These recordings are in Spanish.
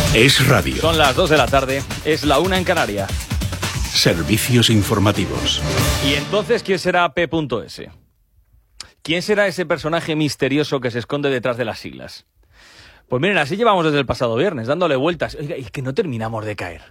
Es radio. Son las 2 de la tarde, es la 1 en Canarias. Servicios informativos. ¿Y entonces quién será P.S.? ¿Quién será ese personaje misterioso que se esconde detrás de las siglas? Pues miren, así llevamos desde el pasado viernes, dándole vueltas. Oiga, y que no terminamos de caer.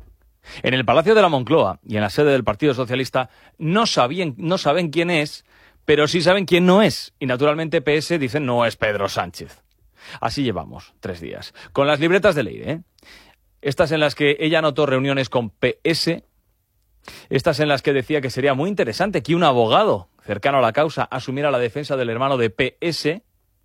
En el Palacio de la Moncloa y en la sede del Partido Socialista no saben quién es, pero sí saben quién no es. Y naturalmente PS dicen no es Pedro Sánchez. Así llevamos 3 días. Con las libretas de Leire, ¿eh? Estas en las que ella anotó reuniones con PS. Estas en las que decía que sería muy interesante que un abogado cercano a la causa asumiera la defensa del hermano de PS.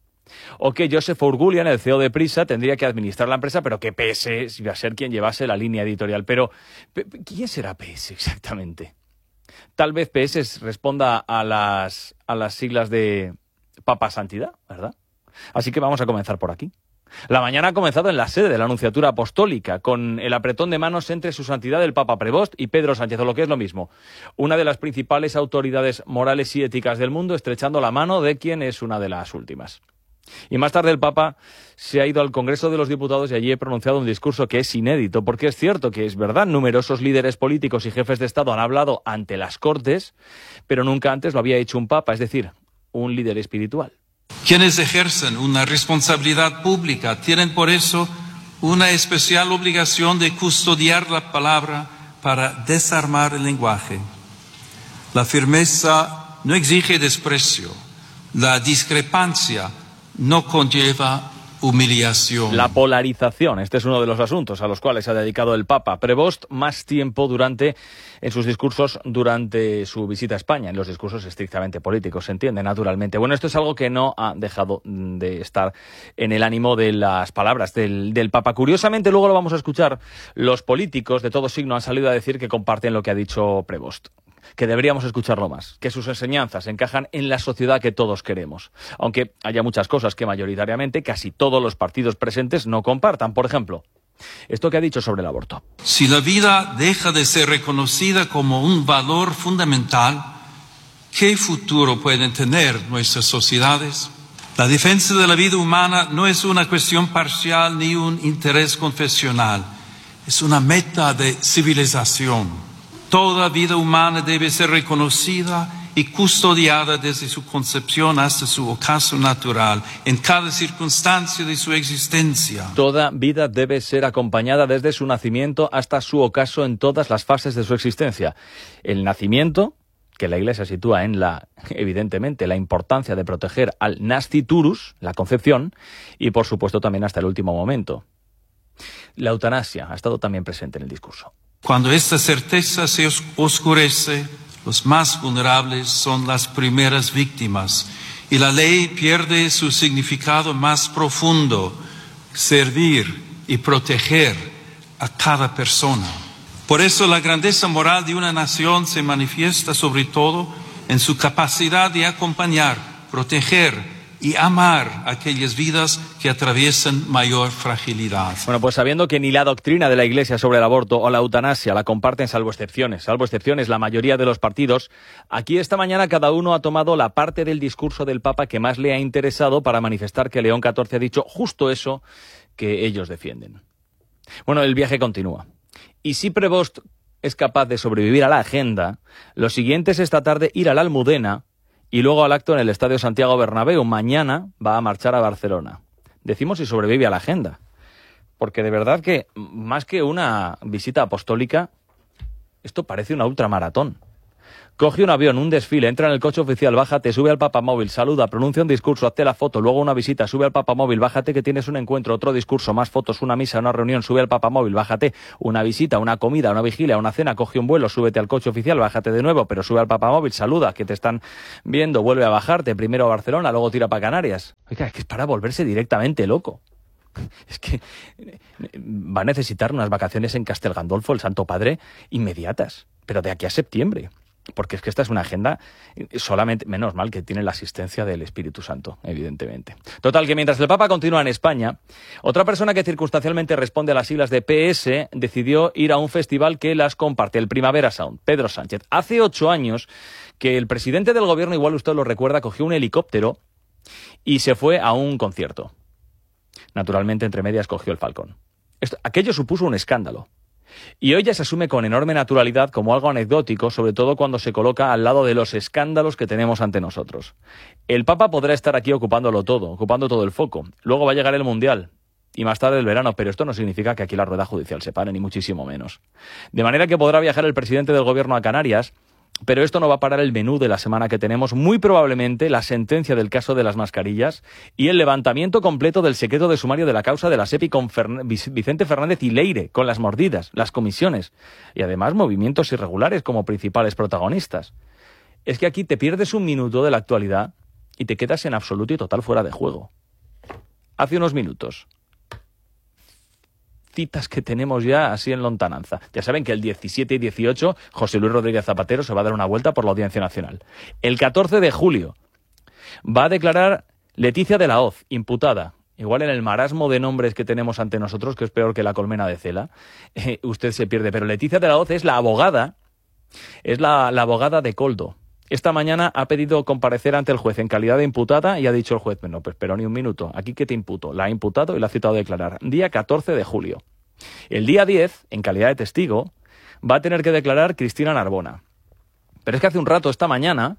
O que Joseph Ourgulian, el CEO de Prisa, tendría que administrar la empresa, pero que PS iba a ser quien llevase la línea editorial. Pero, ¿quién será PS exactamente? Tal vez PS responda a las siglas de Papa Santidad, ¿verdad? Así que vamos a comenzar por aquí. La mañana ha comenzado en la sede de la Anunciatura Apostólica, con el apretón de manos entre su santidad el Papa Prevost y Pedro Sánchez, o lo que es lo mismo, una de las principales autoridades morales y éticas del mundo, estrechando la mano de quien es una de las últimas. Y más tarde el Papa se ha ido al Congreso de los Diputados y allí ha pronunciado un discurso que es inédito, porque es cierto que es verdad, numerosos líderes políticos y jefes de Estado han hablado ante las Cortes, pero nunca antes lo había hecho un Papa, es decir, un líder espiritual. Quienes ejercen una responsabilidad pública tienen por eso una especial obligación de custodiar la palabra para desarmar el lenguaje. La firmeza no exige desprecio, la discrepancia no conlleva humillación. La polarización, este es uno de los asuntos a los cuales ha dedicado el Papa Prevost más tiempo en sus discursos durante su visita a España, en los discursos estrictamente políticos, se entiende, naturalmente. Bueno, esto es algo que no ha dejado de estar en el ánimo de las palabras del Papa. Curiosamente, luego lo vamos a escuchar, los políticos de todo signo han salido a decir que comparten lo que ha dicho Prevost, que deberíamos escucharlo más, que sus enseñanzas encajan en la sociedad que todos queremos, aunque haya muchas cosas que mayoritariamente casi todos los partidos presentes no compartan. Por ejemplo, esto que ha dicho sobre el aborto. Si la vida deja de ser reconocida como un valor fundamental, ¿qué futuro pueden tener nuestras sociedades? La defensa de la vida humana no es una cuestión parcial ni un interés confesional, es una meta de civilización. Toda vida humana debe ser reconocida y custodiada desde su concepción hasta su ocaso natural, en cada circunstancia de su existencia. Toda vida debe ser acompañada desde su nacimiento hasta su ocaso en todas las fases de su existencia. El nacimiento, que la Iglesia sitúa en evidentemente, la importancia de proteger al nasciturus, la concepción, y por supuesto también hasta el último momento. La eutanasia ha estado también presente en el discurso. Cuando esta certeza se oscurece, los más vulnerables son las primeras víctimas y la ley pierde su significado más profundo, servir y proteger a cada persona. Por eso la grandeza moral de una nación se manifiesta sobre todo en su capacidad de acompañar, proteger y amar aquellas vidas que atraviesan mayor fragilidad. Bueno, pues sabiendo que ni la doctrina de la Iglesia sobre el aborto o la eutanasia la comparten salvo excepciones la mayoría de los partidos, aquí esta mañana cada uno ha tomado la parte del discurso del Papa que más le ha interesado para manifestar que León XIV ha dicho justo eso que ellos defienden. Bueno, el viaje continúa. Y si Prevost es capaz de sobrevivir a la agenda, lo siguiente es esta tarde ir a la Almudena y luego al acto en el Estadio Santiago Bernabéu. Mañana va a marchar a Barcelona. Decimos si sobrevive a la agenda, porque de verdad que más que una visita apostólica, esto parece una ultramaratón. Coge un avión, un desfile, entra en el coche oficial, bájate, sube al papamóvil, saluda, pronuncia un discurso, hazte la foto, luego una visita, sube al papamóvil, bájate que tienes un encuentro, otro discurso, más fotos, una misa, una reunión, sube al papamóvil, bájate, una visita, una comida, una vigilia, una cena, coge un vuelo, súbete al coche oficial, bájate de nuevo, pero sube al papamóvil, saluda, que te están viendo, vuelve a bajarte, primero a Barcelona, luego tira para Canarias. Oiga, es que es para volverse directamente loco. Es que va a necesitar unas vacaciones en Castel Gandolfo, el Santo Padre, inmediatas, pero de aquí a septiembre. Porque es que esta es una agenda solamente, menos mal que tiene la asistencia del Espíritu Santo, evidentemente. Total, que mientras el Papa continúa en España, otra persona que circunstancialmente responde a las siglas de PS decidió ir a un festival que las comparte, el Primavera Sound, Pedro Sánchez. Hace 8 años que el presidente del gobierno, igual usted lo recuerda, cogió un helicóptero y se fue a un concierto. Naturalmente, entre medias, cogió el Falcón. Aquello supuso un escándalo. Y hoy ya se asume con enorme naturalidad como algo anecdótico, sobre todo cuando se coloca al lado de los escándalos que tenemos ante nosotros. El Papa podrá estar aquí ocupando todo el foco. Luego va a llegar el Mundial y más tarde el verano, pero esto no significa que aquí la rueda judicial se pare, ni muchísimo menos. De manera que podrá viajar el presidente del gobierno a Canarias, pero esto no va a parar el menú de la semana que tenemos, muy probablemente la sentencia del caso de las mascarillas y el levantamiento completo del secreto de sumario de la causa de la SEPI con Vicente Fernández y Leire, con las mordidas, las comisiones y además movimientos irregulares como principales protagonistas. Es que aquí te pierdes un minuto de la actualidad y te quedas en absoluto y total fuera de juego. Hace unos minutos, citas que tenemos ya así en lontananza. Ya saben que el 17 y 18 José Luis Rodríguez Zapatero se va a dar una vuelta por la Audiencia Nacional. El 14 de julio va a declarar Leticia de la Hoz, imputada. Igual en el marasmo de nombres que tenemos ante nosotros, que es peor que la colmena de Cela, usted se pierde. Pero Leticia de la Hoz es la abogada de Koldo. Esta mañana ha pedido comparecer ante el juez en calidad de imputada y ha dicho el juez, no, pues pero ni un minuto, aquí que te imputo. La ha imputado y la ha citado a declarar. Día 14 de julio. El día 10, en calidad de testigo, va a tener que declarar Cristina Narbona. Pero es que hace un rato esta mañana,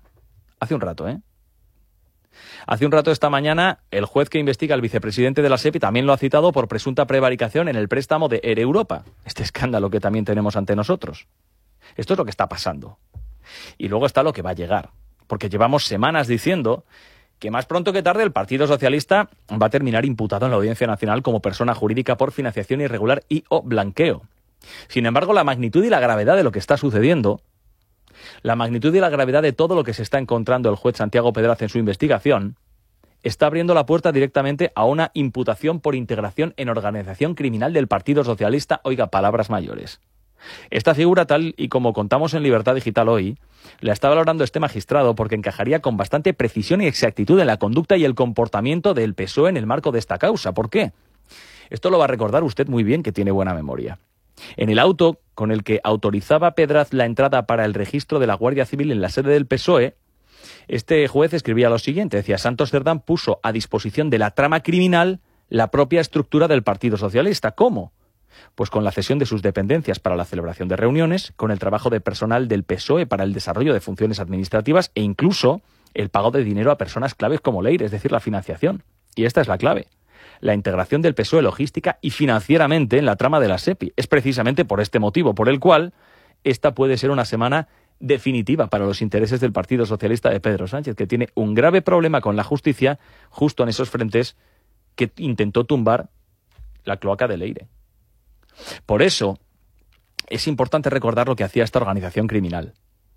esta mañana, el juez que investiga al vicepresidente de la SEPI también lo ha citado por presunta prevaricación en el préstamo de Air Europa. Este escándalo que también tenemos ante nosotros. Esto es lo que está pasando. Y luego está lo que va a llegar, porque llevamos semanas diciendo que más pronto que tarde el Partido Socialista va a terminar imputado en la Audiencia Nacional como persona jurídica por financiación irregular y o blanqueo. Sin embargo, la magnitud y la gravedad de lo que está sucediendo, la magnitud y la gravedad de todo lo que se está encontrando el juez Santiago Pedraz en su investigación, está abriendo la puerta directamente a una imputación por integración en organización criminal del Partido Socialista. Oiga, palabras mayores. Esta figura, tal y como contamos en Libertad Digital hoy, la está valorando este magistrado porque encajaría con bastante precisión y exactitud en la conducta y el comportamiento del PSOE en el marco de esta causa. ¿Por qué? Esto lo va a recordar usted muy bien, que tiene buena memoria. En el auto con el que autorizaba Pedraz la entrada para el registro de la Guardia Civil en la sede del PSOE, este juez escribía lo siguiente, decía: Santos Cerdán puso a disposición de la trama criminal la propia estructura del Partido Socialista. ¿Cómo? Pues con la cesión de sus dependencias para la celebración de reuniones, con el trabajo de personal del PSOE para el desarrollo de funciones administrativas e incluso el pago de dinero a personas claves como Leire, es decir, la financiación. Y esta es la clave. La integración del PSOE logística y financieramente en la trama de la SEPI. Es precisamente por este motivo por el cual esta puede ser una semana definitiva para los intereses del Partido Socialista de Pedro Sánchez, que tiene un grave problema con la justicia justo en esos frentes que intentó tumbar la cloaca de Leire. Por eso es importante recordar lo que hacía esta organización criminal.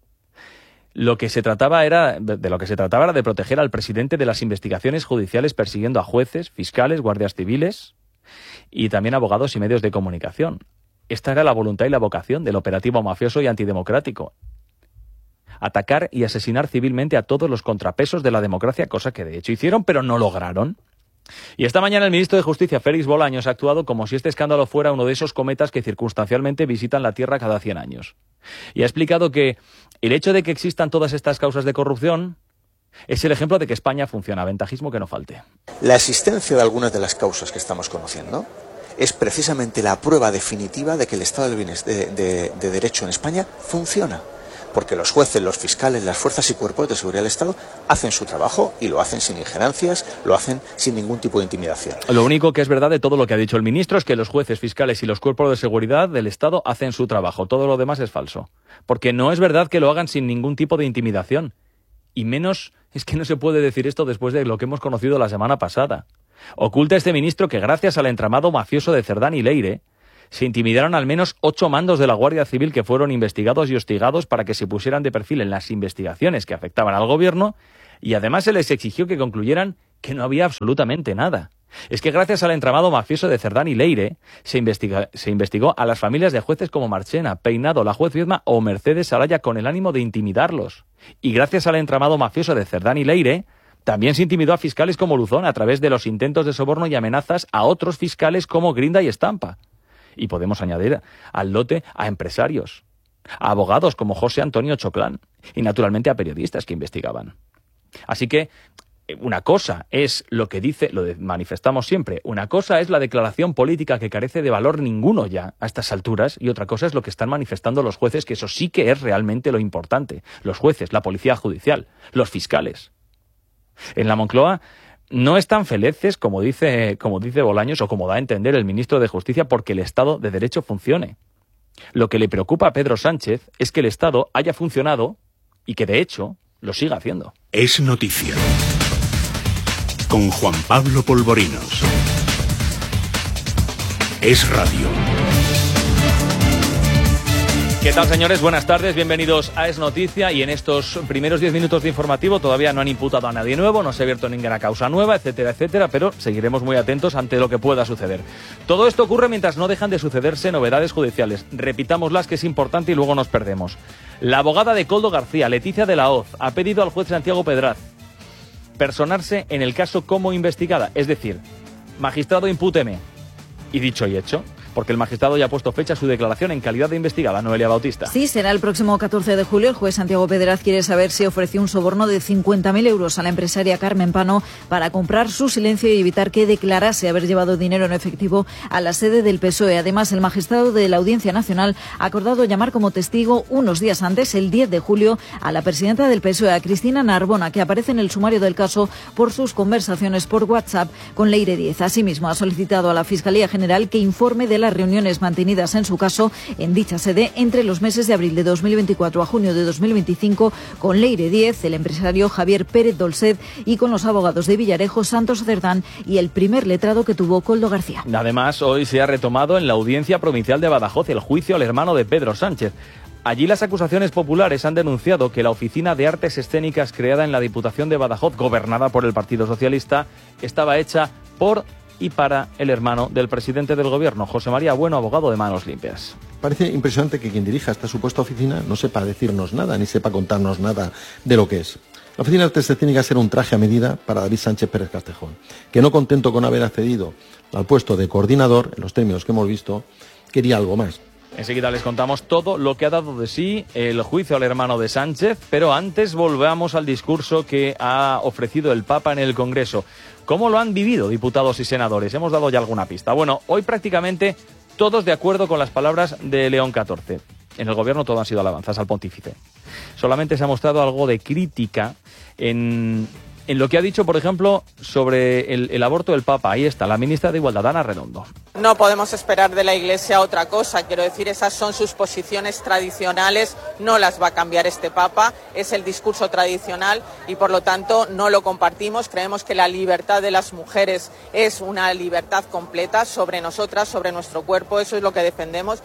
De lo que se trataba era de proteger al presidente de las investigaciones judiciales persiguiendo a jueces, fiscales, guardias civiles y también abogados y medios de comunicación. Esta era la voluntad y la vocación del operativo mafioso y antidemocrático. Atacar y asesinar civilmente a todos los contrapesos de la democracia, cosa que de hecho hicieron, pero no lograron. Y esta mañana el ministro de Justicia, Félix Bolaños, ha actuado como si este escándalo fuera uno de esos cometas que circunstancialmente visitan la Tierra cada 100 años. Y ha explicado que el hecho de que existan todas estas causas de corrupción es el ejemplo de que España funciona. Ventajismo que no falte. La existencia de algunas de las causas que estamos conociendo es precisamente la prueba definitiva de que el Estado de Derecho en España funciona. Porque los jueces, los fiscales, las fuerzas y cuerpos de seguridad del Estado hacen su trabajo y lo hacen sin injerencias, lo hacen sin ningún tipo de intimidación. Lo único que es verdad de todo lo que ha dicho el ministro es que los jueces, fiscales y los cuerpos de seguridad del Estado hacen su trabajo. Todo lo demás es falso. Porque no es verdad que lo hagan sin ningún tipo de intimidación. Y menos es que no se puede decir esto después de lo que hemos conocido la semana pasada. Oculta este ministro que gracias al entramado mafioso de Cerdán y Leire se intimidaron al menos 8 mandos de la Guardia Civil que fueron investigados y hostigados para que se pusieran de perfil en las investigaciones que afectaban al gobierno, y además se les exigió que concluyeran que no había absolutamente nada. Es que gracias al entramado mafioso de Cerdán y Leire se investigó a las familias de jueces como Marchena, Peinado, la juez Viedma o Mercedes Araya con el ánimo de intimidarlos. Y gracias al entramado mafioso de Cerdán y Leire también se intimidó a fiscales como Luzón a través de los intentos de soborno y amenazas a otros fiscales como Grinda y Estampa. Y podemos añadir al lote a empresarios, a abogados como José Antonio Choclán y naturalmente a periodistas que investigaban. Así que una cosa es lo que dice, manifestamos siempre, una cosa es la declaración política que carece de valor ninguno ya a estas alturas, y otra cosa es lo que están manifestando los jueces, que eso sí que es realmente lo importante. Los jueces, la policía judicial, los fiscales. En la Moncloa no están felices, como dice Bolaños, o como da a entender el ministro de Justicia, porque el Estado de Derecho funcione. Lo que le preocupa a Pedro Sánchez es que el Estado haya funcionado y que, de hecho, lo siga haciendo. Es noticia. Con Juan Pablo Polvorinos. Es radio. ¿Qué tal, señores? Buenas tardes, bienvenidos a Es Noticia. Y en estos primeros 10 minutos de informativo todavía no han imputado a nadie nuevo, no se ha abierto ninguna causa nueva, etcétera, etcétera, pero seguiremos muy atentos ante lo que pueda suceder. Todo esto ocurre mientras no dejan de sucederse novedades judiciales. Repitámoslas, que es importante, y luego nos perdemos. La abogada de Koldo García, Leticia de la Hoz, ha pedido al juez Santiago Pedraz personarse en el caso como investigada, es decir, magistrado, impúteme. Y dicho y hecho, porque el magistrado ya ha puesto fecha a su declaración en calidad de investigada. Noelia Bautista. Sí, será el próximo 14 de julio. El juez Santiago Pedraz quiere saber si ofreció un soborno de 50.000 euros a la empresaria Carmen Pano para comprar su silencio y evitar que declarase haber llevado dinero en efectivo a la sede del PSOE. Además, el magistrado de la Audiencia Nacional ha acordado llamar como testigo unos días antes, el 10 de julio, a la presidenta del PSOE, a Cristina Narbona, que aparece en el sumario del caso por sus conversaciones por WhatsApp con Leire Díez. Asimismo, ha solicitado a la Fiscalía General que informe de las reuniones mantenidas en su caso en dicha sede entre los meses de abril de 2024 a junio de 2025 con Leire Díez, el empresario Javier Pérez Dolcet y con los abogados de Villarejo, Santos Cerdán y el primer letrado que tuvo Koldo García. Además, hoy se ha retomado en la Audiencia Provincial de Badajoz el juicio al hermano de Pedro Sánchez. Allí las acusaciones populares han denunciado que la Oficina de Artes Escénicas creada en la Diputación de Badajoz, gobernada por el Partido Socialista, estaba hecha por y para el hermano del presidente del gobierno, José María Bueno, abogado de Manos Limpias. Parece impresionante que quien dirija esta supuesta oficina no sepa decirnos nada, ni sepa contarnos nada de lo que es. La Oficina de Artes Escénicas era un traje a medida para David Sánchez Pérez Castejón, que no contento con haber accedido al puesto de coordinador, en los términos que hemos visto, quería algo más. Enseguida les contamos todo lo que ha dado de sí el juicio al hermano de Sánchez, pero antes volvamos al discurso que ha ofrecido el Papa en el Congreso. ¿Cómo lo han vivido diputados y senadores? Hemos dado ya alguna pista. Bueno, hoy prácticamente todos de acuerdo con las palabras de León XIV. En el gobierno todo han sido alabanzas al pontífice. Solamente se ha mostrado algo de crítica en lo que ha dicho, por ejemplo, sobre el aborto del Papa. Ahí está, la ministra de Igualdad, Ana Redondo. No podemos esperar de la Iglesia otra cosa. Quiero decir, esas son sus posiciones tradicionales, no las va a cambiar este Papa, es el discurso tradicional y por lo tanto no lo compartimos. Creemos que la libertad de las mujeres es una libertad completa sobre nosotras, sobre nuestro cuerpo, eso es lo que defendemos.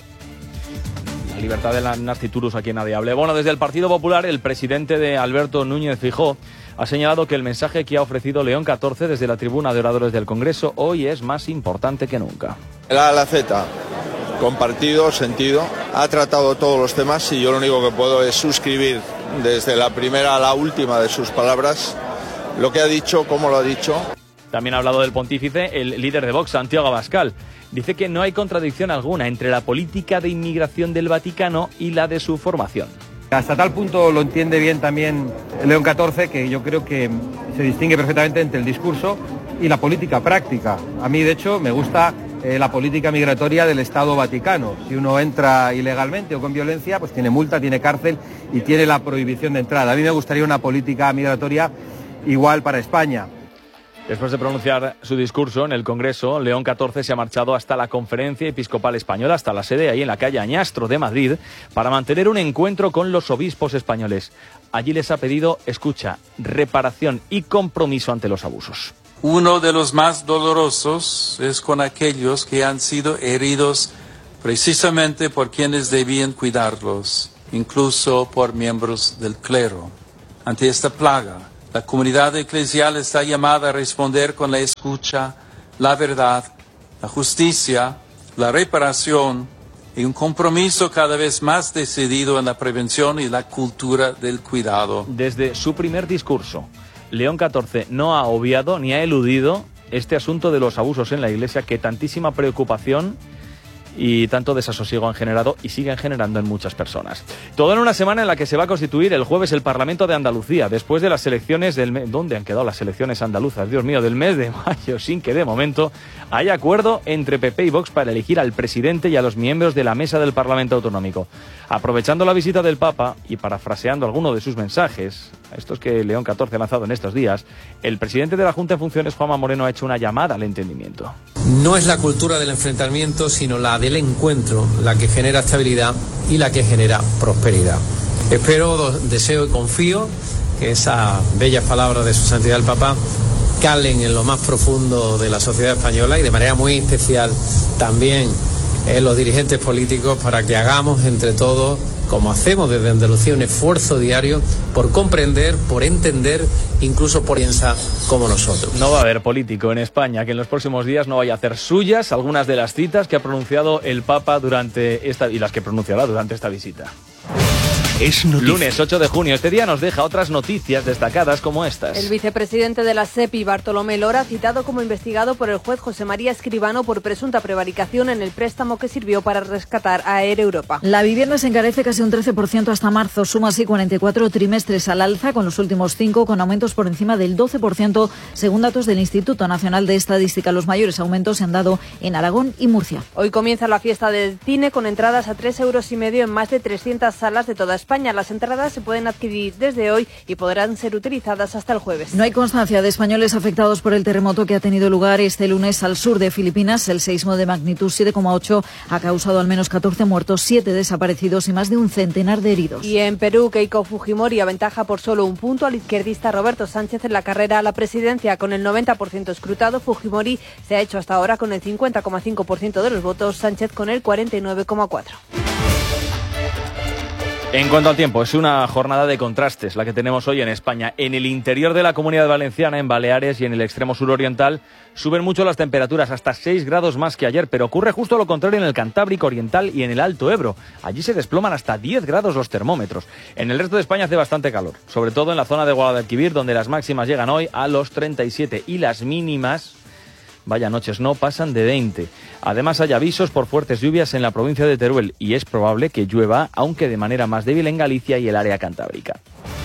La libertad de la nasciturus, aquí nadie hable. Bueno, desde el Partido Popular, el presidente de Alberto Núñez Feijóo ha señalado que el mensaje que ha ofrecido León XIV desde la tribuna de oradores del Congreso hoy es más importante que nunca. La Alaceta, compartido, sentido, ha tratado todos los temas y yo lo único que puedo es suscribir desde la primera a la última de sus palabras, lo que ha dicho, cómo lo ha dicho. También ha hablado del pontífice el líder de Vox, Santiago Abascal. Dice que no hay contradicción alguna entre la política de inmigración del Vaticano y la de su formación. Hasta tal punto lo entiende bien también León XIV que yo creo que se distingue perfectamente entre el discurso y la política práctica. A mí, de hecho, me gusta la política migratoria del Estado Vaticano. Si uno entra ilegalmente o con violencia, pues tiene multa, tiene cárcel y tiene la prohibición de entrada. A mí me gustaría una política migratoria igual para España. Después de pronunciar su discurso en el Congreso, León XIV se ha marchado hasta la Conferencia Episcopal Española, hasta la sede ahí en la calle Añastro de Madrid, para mantener un encuentro con los obispos españoles. Allí les ha pedido, escucha, reparación y compromiso ante los abusos. Uno de los más dolorosos es con aquellos que han sido heridos precisamente por quienes debían cuidarlos, incluso por miembros del clero. Ante esta plaga, la comunidad eclesial está llamada a responder con la escucha, la verdad, la justicia, la reparación y un compromiso cada vez más decidido en la prevención y la cultura del cuidado. Desde su primer discurso, León XIV no ha obviado ni ha eludido este asunto de los abusos en la Iglesia que tantísima preocupación y tanto desasosiego han generado y siguen generando en muchas personas. Todo en una semana en la que se va a constituir el jueves el Parlamento de Andalucía, después de las elecciones del mes. ¿Dónde han quedado las elecciones andaluzas? Dios mío, del mes de mayo, sin que de momento haya acuerdo entre PP y Vox para elegir al presidente y a los miembros de la mesa del Parlamento Autonómico. Aprovechando la visita del Papa y parafraseando alguno de sus mensajes, estos que León XIV ha lanzado en estos días, el presidente de la Junta en funciones, Juanma Moreno, ha hecho una llamada al entendimiento. No es la cultura del enfrentamiento, sino la del encuentro, la que genera estabilidad y la que genera prosperidad. Espero, deseo y confío que esas bellas palabras de su santidad el Papa calen en lo más profundo de la sociedad española y de manera muy especial también en los dirigentes políticos, para que hagamos entre todos, como hacemos desde Andalucía, un esfuerzo diario por comprender, por entender, incluso por pensar como nosotros. No va a haber político en España que en los próximos días no vaya a hacer suyas algunas de las citas que ha pronunciado el Papa durante esta y las que pronunciará durante esta visita. Es noticia. Lunes 8 de junio. Este día nos deja otras noticias destacadas como estas. El vicepresidente de la SEPI, Bartolomé Lora, citado como investigado por el juez José María Escribano por presunta prevaricación en el préstamo que sirvió para rescatar a Air Europa. La vivienda se encarece casi un 13% hasta marzo. Suma así 44 trimestres al alza, con los últimos 5 con aumentos por encima del 12%, según datos del Instituto Nacional de Estadística. Los mayores aumentos se han dado en Aragón y Murcia. Hoy comienza la fiesta del cine con entradas a 3,5 euros en más de 300 salas de toda España. Las entradas se pueden adquirir desde hoy y podrán ser utilizadas hasta el jueves. No hay constancia de españoles afectados por el terremoto que ha tenido lugar este lunes al sur de Filipinas. El seísmo de magnitud 7,8 ha causado al menos 14 muertos, 7 desaparecidos y más de un centenar de heridos. Y en Perú, Keiko Fujimori aventaja por solo un punto al izquierdista Roberto Sánchez en la carrera a la presidencia. Con el 90% escrutado, Fujimori se ha hecho hasta ahora con el 50,5% de los votos, Sánchez con el 49,4%. En cuanto al tiempo, es una jornada de contrastes la que tenemos hoy en España. En el interior de la Comunidad Valenciana, en Baleares y en el extremo suroriental, suben mucho las temperaturas, hasta 6 grados más que ayer, pero ocurre justo lo contrario en el Cantábrico Oriental y en el Alto Ebro. Allí se desploman hasta 10 grados los termómetros. En el resto de España hace bastante calor, sobre todo en la zona de Guadalquivir, donde las máximas llegan hoy a los 37 y las mínimas, vaya noches, no pasan de 20. Además hay avisos por fuertes lluvias en la provincia de Teruel y es probable que llueva, aunque de manera más débil en Galicia y el área cantábrica.